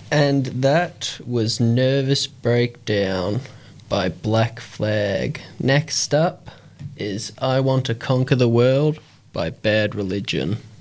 And that was Nervous Breakdown by Black Flag. Next up is I Want to Conquer the World by Bad Religion.